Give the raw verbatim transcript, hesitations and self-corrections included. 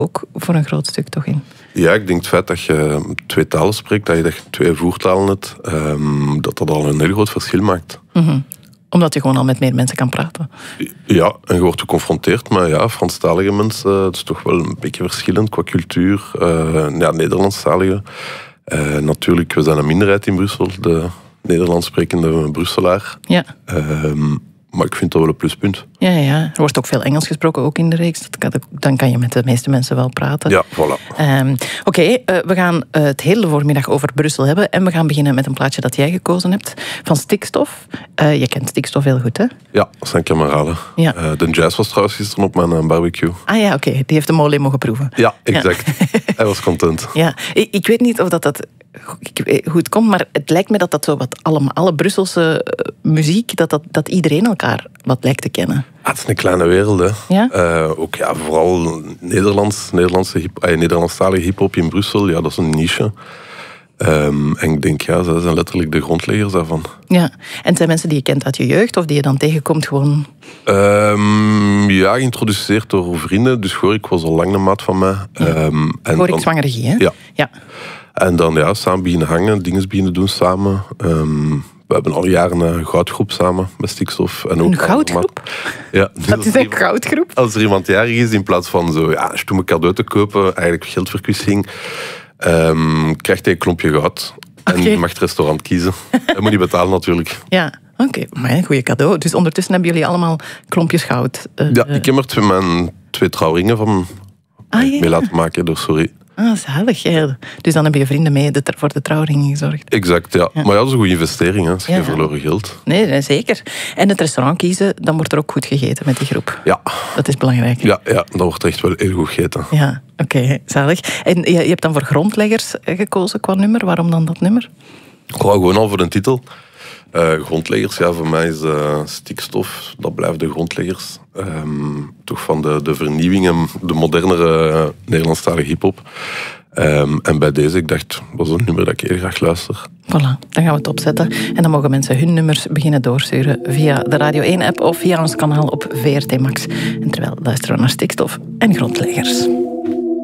ook voor een groot stuk toch in. Ja, ik denk het feit dat je twee talen spreekt, dat je, dat je twee voertalen hebt, um, dat dat al een heel groot verschil maakt. Mm-hmm. Omdat je gewoon al met meer mensen kan praten. Ja, en je wordt geconfronteerd met ja, Franstalige mensen. Het is toch wel een beetje verschillend qua cultuur. Uh, ja, Nederlandstalige. Uh, natuurlijk, we zijn een minderheid in Brussel, de Nederlands sprekende Brusselaar. Ja. Um, Maar ik vind dat wel een pluspunt. Ja, ja, er wordt ook veel Engels gesproken, ook in de reeks. Dan kan je met de meeste mensen wel praten. Ja, voilà. Um, Oké, okay, uh, we gaan uh, het hele voormiddag over Brussel hebben. En we gaan beginnen met een plaatje dat jij gekozen hebt. Van Stikstof. Uh, je kent Stikstof heel goed, hè? Ja, dat zijn kameraden. Ja. Uh, de Jazz was trouwens gisteren op mijn uh, barbecue. Ah ja, oké. Okay. Die heeft de mole mogen proeven. Ja, exact. Ja. Hij was content. Ja, ik, ik weet niet of dat... dat hoe het komt, maar het lijkt me dat dat zo wat allemaal, alle Brusselse muziek, dat, dat, dat iedereen elkaar wat lijkt te kennen. Ah, het is een kleine wereld, hè. Ja? Uh, ook ja, vooral Nederlands, Nederlandse hip, uh, Nederlandstalige hip-hop in Brussel, ja, dat is een niche. Um, en ik denk, ja, ze zijn letterlijk de grondleggers daarvan. Ja, en het zijn mensen die je kent uit je jeugd, of die je dan tegenkomt gewoon... Um, ja, geïntroduceerd door vrienden, dus Gorik was al lang een maat van mij. Ja. Um, Gorik Zwangeregie, hè? Ja. Ja. En dan ja, samen beginnen hangen, dingen beginnen doen samen. Um, we hebben al jaren een goudgroep samen met Stikstof. En ook een goudgroep? Ja. Dat is een goudgroep? Als er iemand jarig is, in plaats van zo, ja, stomme cadeau te kopen, eigenlijk geldverkwissing, um, krijgt hij een klompje goud. En okay. Je mag het restaurant kiezen. Hij moet niet betalen natuurlijk. Ja, oké. Okay. Maar een goede cadeau. Dus ondertussen hebben jullie allemaal klompjes goud. Uh, ja, ik heb er twee, mijn twee trouwringen van ah, ja. mee laten maken door Sorry. Ah, zalig. Ja. Dus dan heb je vrienden mee de, voor de trouwringen gezorgd. Exact, ja. ja. Maar ja, dat is een goede investering. Hè. Dat is ja. geen verloren geld. Nee, nee, zeker. En het restaurant kiezen, dan wordt er ook goed gegeten met die groep. Ja. Dat is belangrijk. Ja, ja, dan wordt er echt wel heel goed gegeten. Ja, oké. Okay, zalig. En je, je hebt dan voor grondleggers gekozen qua nummer. Waarom dan dat nummer? Oh, gewoon al voor een titel. Uh, grondleggers, ja, voor mij is uh, Stikstof, dat blijft de grondleggers. Um, toch van de, de vernieuwing en de modernere uh, Nederlandstalige hiphop. Um, en bij deze, ik dacht, dat is een nummer dat ik heel graag luister. Voilà, dan gaan we het opzetten. En dan mogen mensen hun nummers beginnen doorsturen via de Radio één app of via ons kanaal op V R T Max. En terwijl luisteren we naar Stikstof en Grondleggers.